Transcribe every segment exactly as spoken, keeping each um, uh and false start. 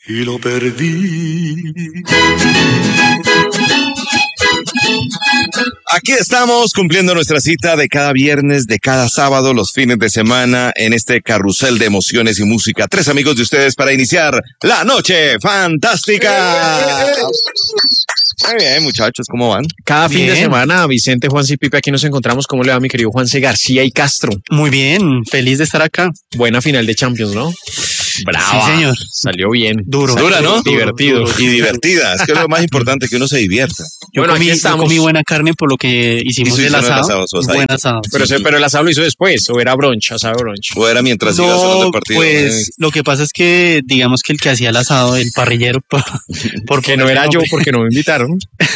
y lo perdí. Aquí estamos cumpliendo nuestra cita de cada viernes, de cada sábado, los fines de semana, en este carrusel de emociones y música. Tres amigos de ustedes para iniciar la noche fantástica. Muy bien, muchachos, ¿cómo van? Cada Bien. fin de semana, Vicente, Juan y Pipe, aquí nos encontramos. ¿Cómo le va, mi querido Juanse García y Castro? Muy bien, feliz de estar acá. Buena final de Champions, ¿no? Brava. Sí, señor. Salió bien. Duro. Dura, ¿no? Divertido. Y divertida. Es que es lo más importante, que uno se divierta. Yo, Bueno, comí, aquí yo estamos. comí buena carne por lo que hicimos Hizo- el hizo el asado. asado, su Un buen asadito. asado. Pero, se- pero el asado lo hizo después, o era brunch, asado brunch. O era mientras iba solo No, del partido. pues eh. lo que pasa es que digamos que el que hacía el asado, el parrillero, por, por Que no ponerle era yo nombre. porque no me invitaron.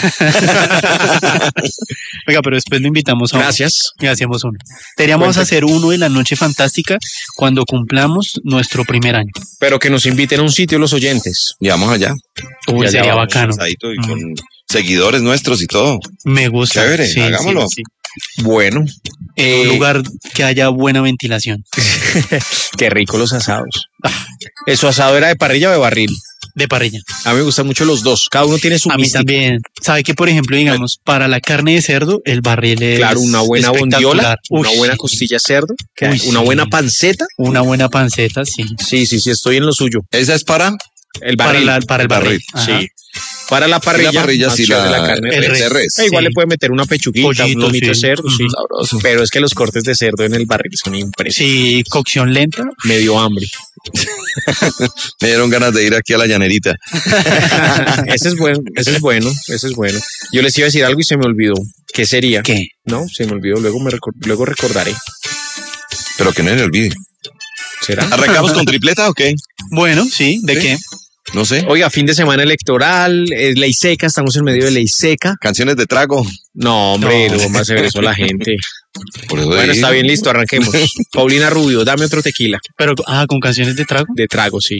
Oiga, pero después lo invitamos a uno. Gracias. Y hacemos uno. Queríamos Cuente. hacer uno de la noche fantástica cuando cumplamos nuestro primer año. Pero que nos inviten a un sitio los oyentes. Y vamos allá. Uy, Ya, ya sería vamos, bacano. Asadito y Mm. con seguidores nuestros y todo. Me gusta. Chévere, Sí, hagámoslo. sí, sí. Bueno, En eh, un lugar que haya buena ventilación. qué rico los asados. ¿Eso asado era de parrilla o de barril? De parrilla. A mí me gustan mucho los dos. Cada uno tiene su A mí mística. también. ¿Sabe que, por ejemplo, digamos, para la carne de cerdo, el barril es Claro, una buena espectacular? bondiola, una Uy, buena costilla de cerdo, que Uy, hay, una sí. buena panceta. Una buena panceta, sí. Sí, sí, sí, estoy en lo suyo. ¿Esa es para? El Para, barril. la- para el barril. Ajá. Sí. Para la Y parrilla, la parrilla más sí, chévere la, carne el de res. res. res. Eh, igual Sí. le puede meter una pechuguita, Pollito, un lomito de sí. cerdo, sí. Ujú. Sabroso. Pero es que los cortes de cerdo en el barril son impresionantes. Sí, cocción lenta. Me dio hambre. Me dieron ganas de ir aquí a la llanerita. Ese es bueno, ese es bueno, ese es bueno. Yo les iba a decir algo y se me olvidó. ¿Qué sería? ¿Qué? No, se me olvidó. Luego me recor- luego recordaré. Pero que no se le olvide. ¿Será? ¿Arrancamos con tripleta o qué? Bueno, sí, ¿de Sí. qué? No sé. Oiga, fin de semana electoral, es ley seca, estamos en medio de ley seca. Canciones de trago. No, hombre, No. no vamos a hacer eso a la gente. Por eso Bueno, digo. está bien, listo, arranquemos. Paulina Rubio, dame otro tequila. Pero, ah, con canciones de trago. De trago, sí.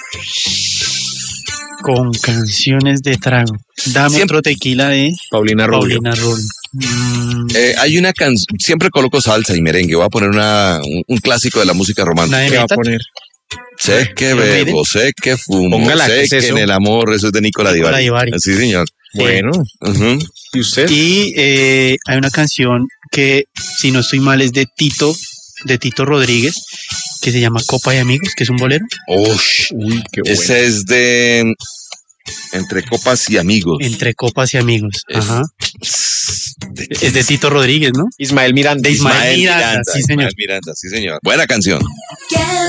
Con canciones de trago. Dame Siempre- otro tequila de Paulina Rubio. Paulina Rubio. Mm, Eh, hay una canción, siempre coloco salsa y merengue. Voy a poner una, un, un clásico de la música romántica. Nadie ¿Qué va a Metat. poner? Sé que ¿Pero bebo, sé que fumo, Póngala, sé ¿qué es que eso? en el amor, eso es de Nicola Nicola Divari. Divari. Sí, señor. Bueno, Ujú. ¿y usted? Y eh, hay una canción que, si no estoy mal, es de Tito, de Tito Rodríguez, que se llama Copa de Amigos, que es un bolero. Ush, Uy, qué bueno. ese es de Entre Copas y Amigos. Entre Copas y Amigos. Es- Ajá. ¿De Es de Tito Rodríguez, ¿no? Ismael Miranda. de Ismael Miranda, sí, señor. Ismael Miranda, sí, señor. Buena canción.